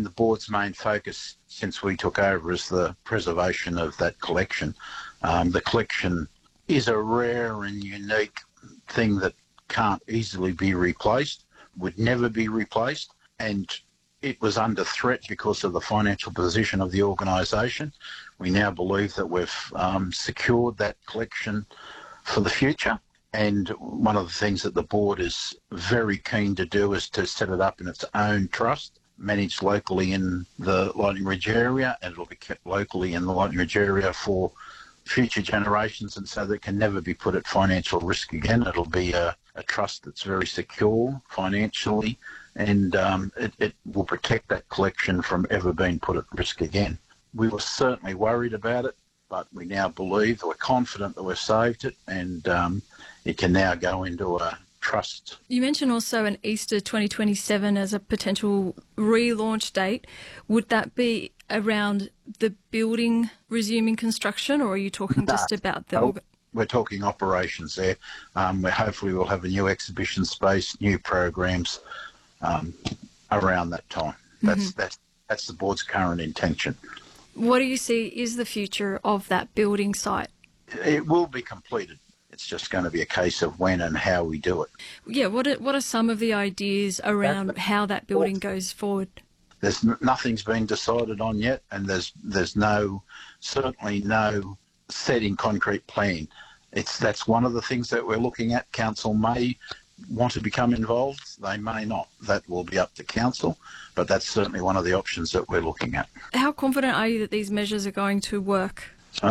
been the board's main focus since we took over is the preservation of that collection. The collection is a rare and unique thing that can't easily be replaced, would never be replaced, and it was under threat because of the financial position of the organisation. We now believe that we've secured that collection for the future, and one of the things that the board is very keen to do is to set it up in its own trust, managed locally in the Lightning Ridge area, and it'll be kept locally in the Lightning Ridge area for future generations, and so that it can never be put at financial risk again. It'll be a trust that's very secure financially, and it will protect that collection from ever being put at risk again. We were certainly worried about it, but we now believe that we're confident that we've saved it, and it can now go into a trust. You mentioned also an Easter 2027 as a potential relaunch date. Would that be around the building resuming construction, or are you talking just about the... We're talking operations there. Where hopefully we'll have a new exhibition space, new programs around that time. That's the board's current intention. What do you see is the future of that building site? It will be completed. It's just going to be a case of when and how we do it. Yeah, what are some of the ideas around how that building goes forward? There's nothing's been decided on yet, and there's certainly no set in concrete plan. That's one of the things that we're looking at. Council may want to become involved, they may not. That will be up to council, but that's certainly one of the options that we're looking at. How confident are you that these measures are going to work?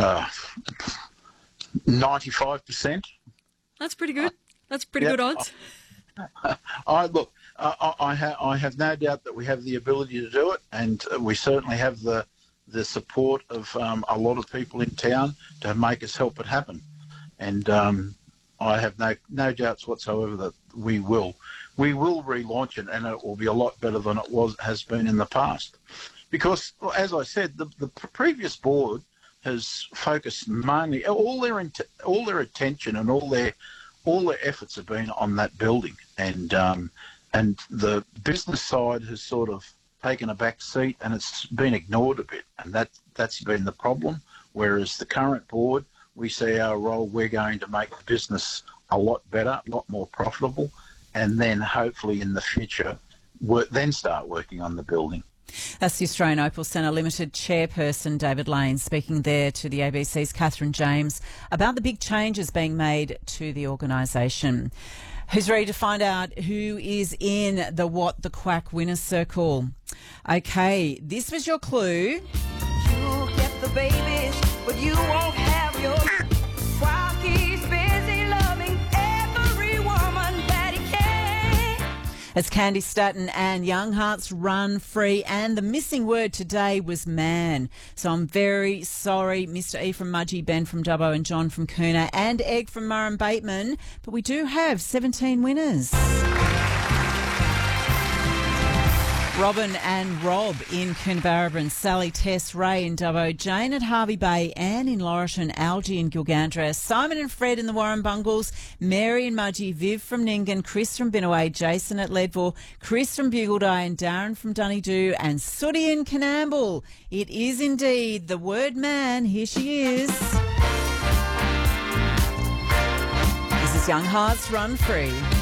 95%. That's pretty good. That's pretty good odds. I have no doubt that we have the ability to do it, and we certainly have the support of a lot of people in town to make us help it happen. And I have no doubts whatsoever that we will relaunch it, and it will be a lot better than it has been in the past. Because, as I said, the previous board has focused mainly all their attention and all their efforts have been on that building, and the business side has sort of taken a back seat, and it's been ignored a bit, and that's been the problem. Whereas the current board, we see our role, we're going to make the business a lot better, a lot more profitable, and then hopefully in the future then start working on the building. That's the Australian Opal Centre Limited chairperson, David Lane, speaking there to the ABC's Catherine James about the big changes being made to the organisation. Who's ready to find out who is in the What the Quack Winners Circle? Okay, this was your clue. You'll get the babies, but you won't have your... While he's busy loving every woman that he can. It's Candy Staton and Young Hearts Run Free, and the missing word today was man. So I'm very sorry, Mr. E from Mudgee, Ben from Dubbo and John from Coona and Egg from Murrum Bateman, but we do have 17 winners. Robin and Rob in Coonabarabran, Sally, Tess, Ray in Dubbo, Jane at Harvey Bay, Anne in Laurelton, Algie in Gilgandra, Simon and Fred in the Warren Bungles, Mary and Mudgee, Viv from Ningen, Chris from Binnaway, Jason at Leadville, Chris from Bugledie and Darren from Doneydoo and Sooty in Canamble. It is indeed the word man. Here she is. This is Young Hearts Run Free.